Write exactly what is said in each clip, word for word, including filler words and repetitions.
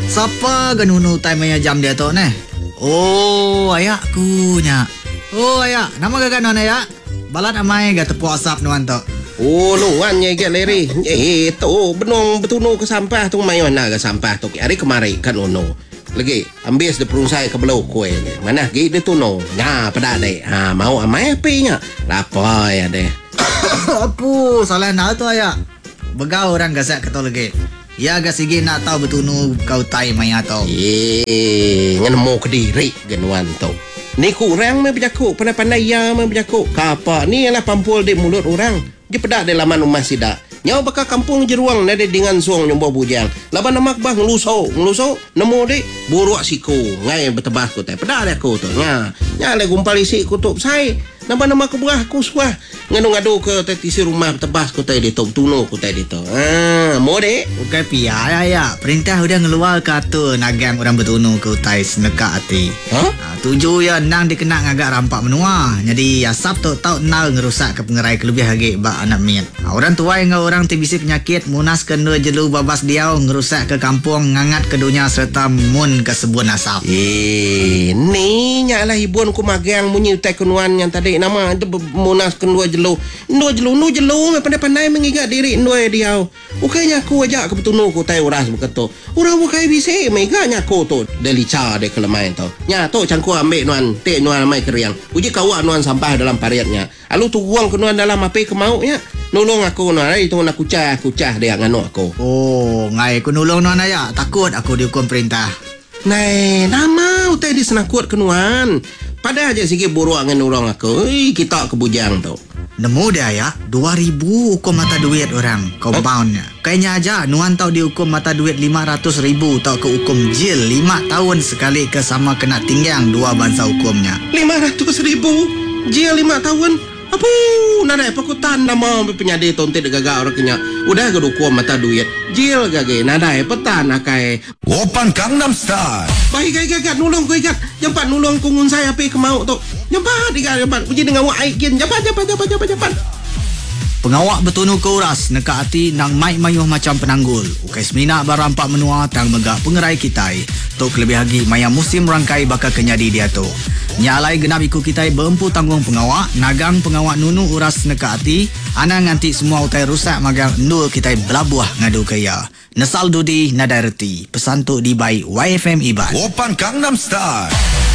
Siapa genunu time jam dia tu ne? Oh, ayakku nya. Oh, ayak. Nama gagan non ayak? Balat amai ga tepuk asap nuan tu. Oh, nuan nya ga leri. Eh, tu benong betunu ke sampah tu mai mana ke sampah tu. Hari kemari kan ono. Lagi ambil de perusai ke belau kue. Mana gi de tu no. Nya pada dek. Ha, mau amai api nya. Lapa ya deh. Apu, salah nak tu ayak. Begau orang gasak keto lagi. Ya ga sige nak tahu betunu kau tai mai atau. Eh, ngan mau ke diri genuan tu. Ni kurang me berjaku, pandai-pandai ya me berjaku. Kapa ni ialah pampul di mulut orang. Dia pedak di laman rumah sidak. Nyau bakal kampung jeruang nade dengan song nyombo bujang. Laban namak bah ngeluso, ngeluso nemu de buruak siku. Ngai betebas ku teh. Pedak dia ku tu. Nya, nya le gumpal isi kutup sai. Nama nama kebuah ku suah ngadu-ngadu ke tetisi rumah tebas ku teh di tu tunu ku teh di tu. Ah, mau dek. Bukan pia ya ya. Perintah udah ngeluar kata nagang orang betunu ke utai seneka hati. Ha? Ha, tuju ya nang dikena agak rampak menua. Jadi asap tu tau nal ngerusak ke pengerai kelebih hagi bak anak miat. Ha, orang tua yang orang tibisi penyakit munas kena jelu babas diau ngerusak ke kampung ngangat ke dunia serta mun ke sebun asap. Eh, ni nyalah hibun ku magang munyi utai kenuan yang tadi nama itu munas kedua jelu. Dua jelu, nu jelu pandai-pandai mengigat diri dua dia. Ukainya aku ajak ke betunu ku tai uras beketo. Urang ukai bisi meganya aku tu delica de kelemain tu. Nya tu cangku ambil nuan, te nuan mai keriang. Uji kawak nuan sampah dalam pariatnya. Alu tu buang ke nuan dalam api ke mau nya. Nolong aku nuan itu nak kucah kucah dia nganu aku. Oh, ngai ku nolong nuan aya. Takut aku dihukum perintah. Nai, nama utai di senakut ke nuan. Pada aja sikit buruk dengan orang aku. Ui, kita ke bujang tu. Nemu dia ya, dua ribu hukum mata duit orang, compoundnya. Kayaknya aja, nuan tahu dihukum mata duit lima ratus ribu, tahu ke hukum jil lima tahun sekali ke sama kena tinggang dua bangsa hukumnya. lima ratus ribu? Jil lima tahun? Apa? Nada pekutan nama penyade tonte de gaga orang kenya. Udah ke hukum mata duit. Jil gage, nada petan akai. Open Gangnam Style. Baik gage gage nulung ku ikat. Jampat nulung kungun saya api ke mau tu. Jampat ikat jampat. Uji dengan wak aikin. Jampat jampat jampat jampat jampat. Pengawak betunu ke uras neka hati nang mai mayuh macam penanggul. Ukai semina barampak menua tang megak pengerai kitai. Tok lebih lagi maya musim rangkai bakal kenyadi dia tu. Nyalai genap iku kitai berempu tanggung pengawak, nagang pengawak nunu uras neka hati, ana nganti semua utai rusak magang nul kitai belabuah ngadu kaya. Nesal dudi nadai reti. Pesan tu di by Y F M Iban. Open Gangnam Style.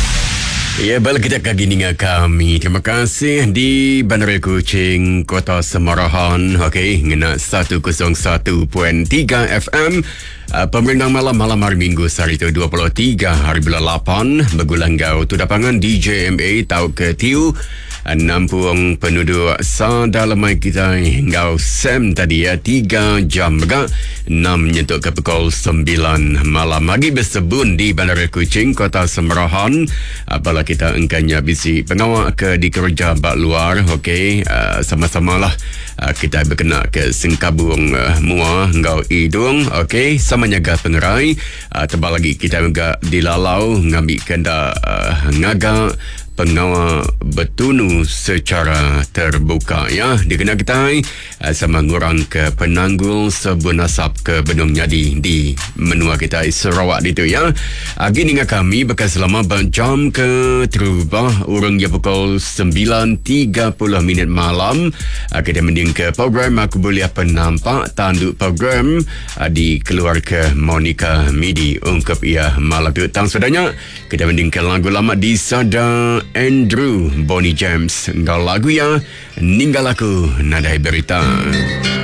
Ya, balik kita kaki dengan kami. Terima kasih di Bandar Kuching, Kota Semarahan. Okey, ngena seratus satu perpuluhan tiga F M. Uh, Pemerintah malam malam hari Minggu hari itu dua puluh tiga hari bulan lapan bergulang gau tu dapangan D J M A tau ke tiu enam puluh penduduk sadalamai kita gau sem tadi ya tiga jam bergak enam nyentuk ke pukul sembilan malam lagi bersebun di Bandar Kuching Kota Semarahan. Apalah kita engkanya bisi pengawak ke di kerja bak luar. Okey, uh, sama-samalah uh, kita berkena ke Singkabung uh, Mua ngau hidung. Okey, sama nyaga pengerai. Uh, tebal lagi kita juga dilalau ngambil kenda uh, ngaga pengawal betunu secara terbuka ya dikena kita uh, sama ngurang ke penanggul sebun asap ke Benung Nyadi di menua kita Sarawak itu ya. Uh, gini dengan kami bekas selama jam ke terubah urang ya pukul sembilan tiga puluh minit malam. Uh, kita mending ke program aku boleh penampak tanduk program uh, di keluar ke Monica Midi ungkap ia malam tu tang sedanya kita mending ke lagu lama di Sada Andrew Bonnie James ngau lagu ya ninggal aku nadai berita.